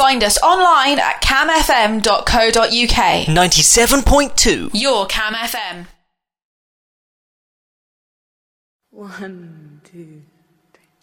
Find us online at camfm.co.uk. 97.2. Your Cam FM. 1, 2, 3.